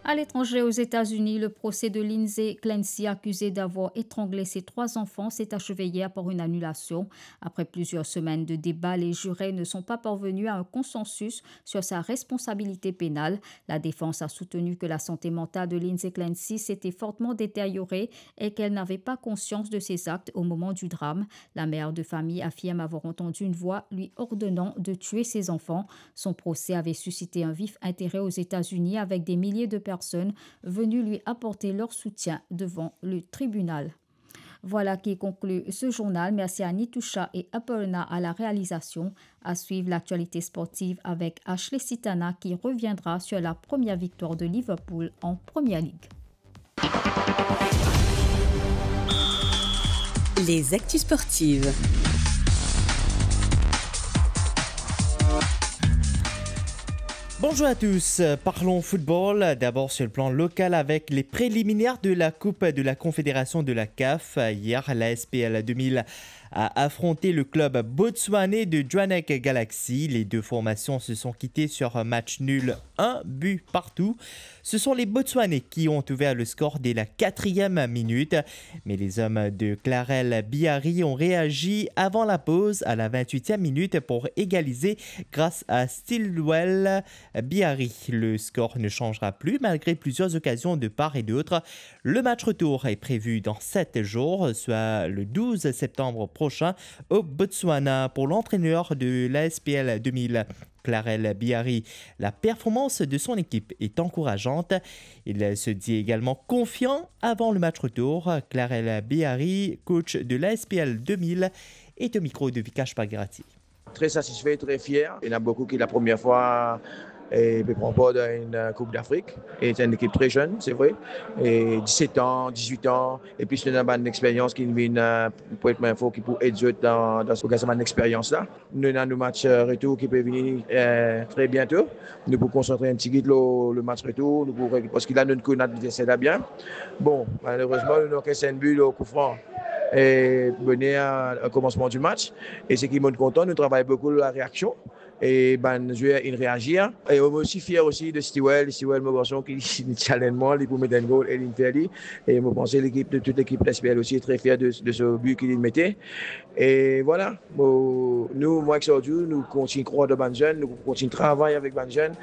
À l'étranger, aux États-Unis, le procès de Lindsay Clancy, accusée d'avoir étranglé ses trois enfants, s'est achevé hier par une annulation. Après plusieurs semaines de débats, les jurés ne sont pas parvenus à un consensus sur sa responsabilité pénale. La défense a soutenu que la santé mentale de Lindsay Clancy s'était fortement détériorée et qu'elle n'avait pas conscience de ses actes au moment du drame. La mère de famille affirme avoir entendu une voix lui ordonnant de tuer ses enfants. Son procès avait suscité un vif intérêt aux États-Unis avec des milliers de personnes venues lui apporter leur soutien devant le tribunal. Voilà qui conclut ce journal. Merci à Nitoucha et Aparna à la réalisation. À suivre l'actualité sportive avec Ashley Sitana qui reviendra sur la première victoire de Liverpool en Premier League. Les actus sportives. Bonjour à tous, parlons football. D'abord sur le plan local avec les préliminaires de la Coupe de la Confédération de la CAF. Hier, la SPL 2000 a affronté le club botswanais de Jwaneng Galaxy. Les deux formations se sont quittées sur un match nul, un but partout. Ce sont les Botswanais qui ont ouvert le score dès la 4e minute. Mais les hommes de Clarel Biari ont réagi avant la pause à la 28e minute pour égaliser grâce à Stilwell Biari. Le score ne changera plus malgré plusieurs occasions de part et d'autre. Le match retour est prévu dans 7 jours, soit le 12 septembre prochain au Botswana pour l'entraîneur de l'ASPL 2000. Clarel Biari. La performance de son équipe est encourageante. Il se dit également confiant avant le match retour. Clarel Biari, coach de l'ASPL 2000, est au micro de Vikash Pagarati. Très satisfait, très fier. Il y en a beaucoup qui la première fois prend part dans une Coupe d'Afrique. Et c'est une équipe très jeune, c'est vrai. Et 17 ans, 18 ans. Et puis, c'est une expérience qui vient pour être info qui peut aider dans cette expérience-là. Nous avons un match retour qui peut venir très bientôt. Nous pouvons concentrer un petit peu le match retour. Parce qu'il a notre coup, notre vitesse là bien. Bon, malheureusement, nous avons un but au coup franc. Et mener au commencement du match. Et ce qui me content, nous travaillons beaucoup la réaction. Et les joueurs réagissent. Et on est aussi fiers aussi de Stilwell. Stilwell, me pense qu'il challenge moi, il peut mettre un goal et il fait. Et je pense que toute l'équipe d'SPL aussi est très fière de ce but qu'il mettait. Et voilà, nous, moi et aujourd'hui, nous continuons à croire de bonnes jeunes, nous continuons à travailler avec bonnes jeunes.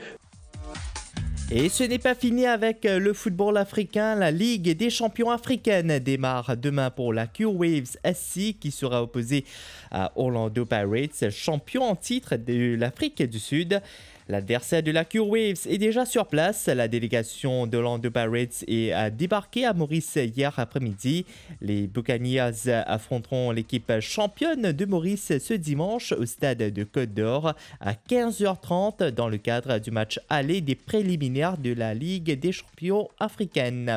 Et ce n'est pas fini avec le football africain. La Ligue des champions africaine démarre demain pour la Q-Waves SC qui sera opposée à Orlando Pirates, champion en titre de l'Afrique du Sud. L'adversaire de la Q-Waves est déjà sur place. La délégation d'Orlando Pirates a débarqué à Maurice hier après-midi. Les Buccaneers affronteront l'équipe championne de Maurice ce dimanche au stade de Côte-d'Or à 15h30 dans le cadre du match aller des préliminaires de la Ligue des champions africaine.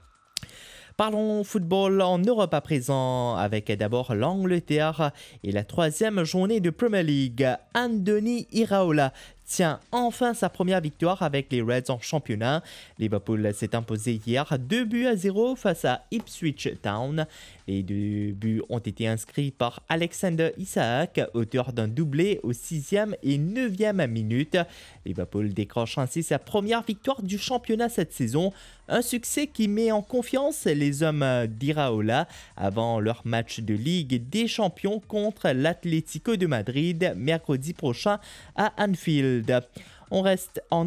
Parlons football en Europe à présent avec d'abord l'Angleterre et la 3e journée de Premier League. Andoni Iraola tient enfin sa première victoire avec les Reds en championnat. Liverpool s'est imposé hier 2-0 face à Ipswich Town. Les 2 buts ont été inscrits par Alexander Isak, auteur d'un doublé aux 6e et 9e minutes. Liverpool décroche ainsi sa première victoire du championnat cette saison. Un succès qui met en confiance les hommes d'Iraola avant leur match de Ligue des Champions contre l'Atlético de Madrid mercredi prochain à Anfield. On reste en